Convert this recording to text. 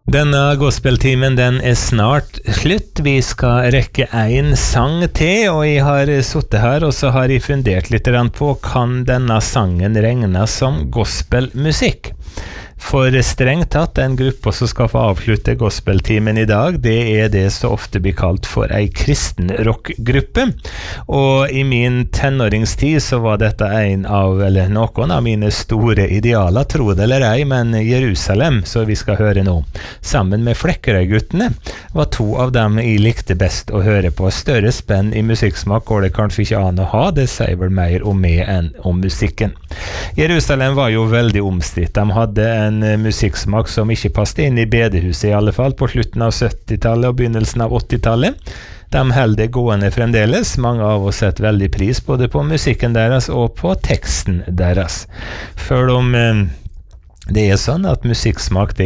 Denne gospeltimen den snart slutt. Vi skal rekke en sang til, og jeg har suttet her og så har jeg fundert litt på kan denne sangen regnes som gospelmusikk. For strengt tatt, en gruppe som skal få avslutte gospeltimen i dag, det det som ofte blir kalt for en kristen rockgruppe. Og i min tenåringstid så var dette noen av mine store idealer, tro det eller ei, men Jerusalem, så vi skal høre nå. Sammen med Flekkerøy-guttene var to av dem jeg likte best å høre på. Større spenn i musikksmak går det kanskje ikke an å ha, det sier vel mer om meg enn om musikken. Jerusalem var jo veldig omstridt. De hadde en musikksmak som ikke passet inn i bedehuset i alle fall, på slutten av 70-tallet og begynnelsen av 80-tallet. De holder det gående fremdeles. Mange av oss setter veldig pris både på musikken deres og på teksten deres. For om det sånn at musikksmak det